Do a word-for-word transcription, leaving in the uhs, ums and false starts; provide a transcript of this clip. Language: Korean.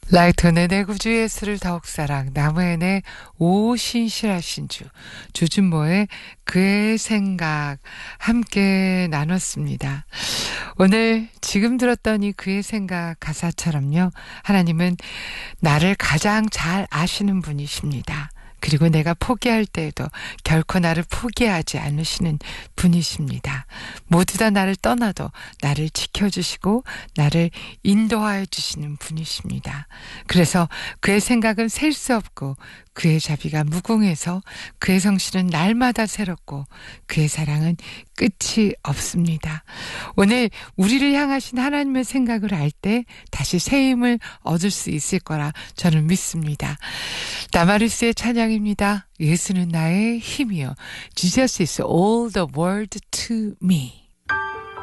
라이톤의 내 구주 예수를 더욱 사랑, 나무엔의 오 신실하신 주, 조준모의 그의 생각 함께 나눴습니다. 오늘 지금 들었던 이 그의 생각 가사처럼요, 하나님은 나를 가장 잘 아시는 분이십니다. 그리고 내가 포기할 때에도 결코 나를 포기하지 않으시는 분이십니다. 모두 다 나를 떠나도 나를 지켜주시고 나를 인도하여 주시는 분이십니다. 그래서 그의 생각은 셀 수 없고 그의 자비가 무궁해서 그의 성실은 날마다 새롭고 그의 사랑은 끝이 없습니다. 오늘 우리를 향하신 하나님의 생각을 알 때 다시 새 힘을 얻을 수 있을 거라 저는 믿습니다. 다마리스의 찬양입니다. 예수는 나의 힘이요. Jesus is all the world to me.